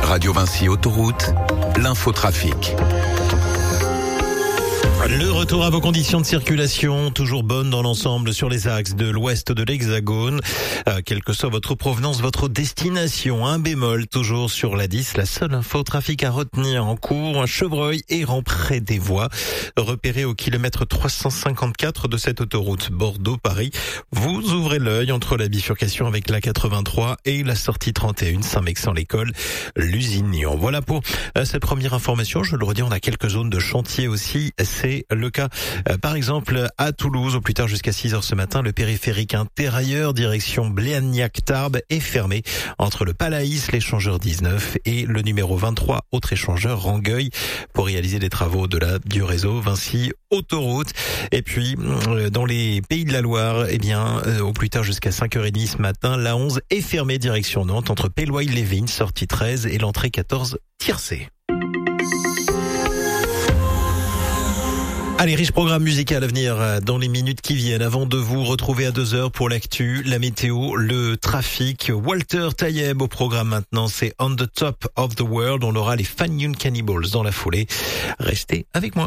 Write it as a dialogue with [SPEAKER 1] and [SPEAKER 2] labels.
[SPEAKER 1] Radio Vinci Autoroute, l'infotrafic.
[SPEAKER 2] Le retour à vos conditions de circulation, toujours bonnes dans l'ensemble sur les axes de l'ouest de l'Hexagone. Quelle que soit votre provenance, votre destination, un bémol toujours sur la 10. La seule infotrafic à retenir en cours, un chevreuil errant près des voies. Repéré au kilomètre 354 de cette autoroute Bordeaux-Paris. Vous ouvrez l'œil entre la bifurcation avec la 83 et la sortie 31, Saint-Mexan-l'École, l'usine Nyon. Voilà pour cette première information. Je le redis, on a quelques zones de chantier aussi. C'est le cas, par exemple, à Toulouse, au plus tard jusqu'à 6h ce matin, le périphérique intérieur, direction Bléagnac-Tarbes, est fermé entre le Palaïs, l'échangeur 19 et le numéro 23, autre échangeur Rangueil, pour réaliser des travaux du réseau Vinci Autoroute. Et puis, dans les Pays de la Loire, au plus tard jusqu'à 5h30 ce matin, la 11 est fermée direction Nantes, entre Péloy-les-Vignes, sortie 13 et l'entrée 14, Tiercé. Allez, riche programme musical à venir dans les minutes qui viennent. Avant de vous retrouver à 2h pour l'actu, la météo, le trafic. Walter Tayeb au programme maintenant, c'est On the Top of the World. On aura les Fanyun Cannibals dans la foulée. Restez avec moi.